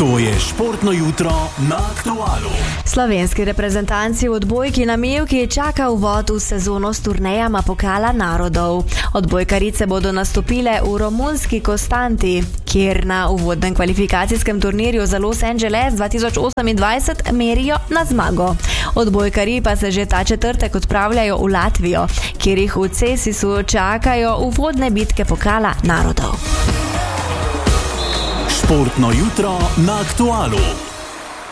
To je športno jutro na Aktualu. Slovenski reprezentanci v odbojki na Mivki čaka uvod v sezono s turnejama Pokala narodov. Odbojkarice bodo nastopile v romunski Konstanti, kjer na uvodnem kvalifikacijskem turnirju za Los Angeles 2028 merijo na zmago. Odbojkari pa se že ta četrtek odpravljajo v Latvijo, kjer jih v Cesisu čakajo uvodne bitke Pokala narodov. Športno jutro na Aktualu.